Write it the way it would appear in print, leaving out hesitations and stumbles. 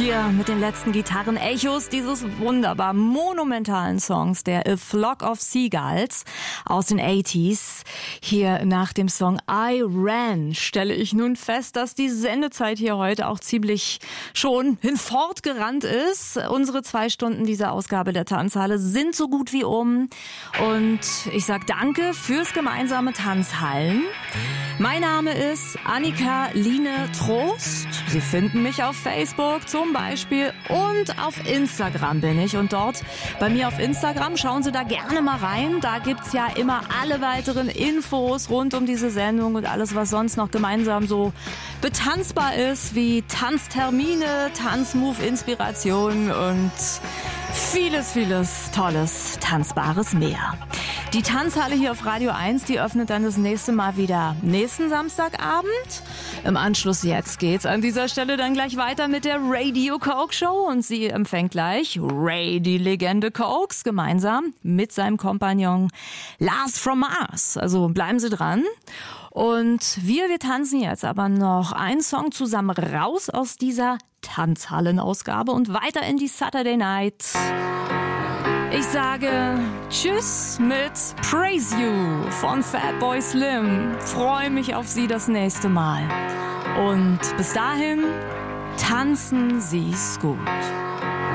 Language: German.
Hier mit den letzten Gitarren-Echos dieses wunderbar monumentalen Songs, der A Flock of Seagulls aus den 80s. Hier nach dem Song I Ran stelle ich nun fest, dass die Sendezeit hier heute auch ziemlich schon hinfortgerannt ist. Unsere 2 Stunden dieser Ausgabe der Tanzhalle sind so gut wie um. Und ich sage danke fürs gemeinsame Tanzhallen. Mein Name ist Annika Line Trost. Sie finden mich auf Facebook zum Beispiel und auf Instagram bin ich. Und dort bei mir auf Instagram, schauen Sie da gerne mal rein. Da gibt's ja immer alle weiteren Infos rund um diese Sendung und alles, was sonst noch gemeinsam so betanzbar ist, wie Tanztermine, Tanzmove-Inspiration und vieles, vieles Tolles, Tanzbares mehr. Die Tanzhalle hier auf Radio 1, die öffnet dann das nächste Mal wieder nächsten Samstagabend. Im Anschluss jetzt geht's an dieser Stelle dann gleich weiter mit der Radio Coke Show und sie empfängt gleich Ray, die Legende Cokes, gemeinsam mit seinem Kompagnon Lars from Mars. Also bleiben Sie dran. Und wir tanzen jetzt aber noch einen Song zusammen raus aus dieser Tanzhallenausgabe und weiter in die Saturday Night. Ich sage Tschüss mit Praise You von Fatboy Slim. Freue mich auf Sie das nächste Mal. Und bis dahin, tanzen Sie's gut.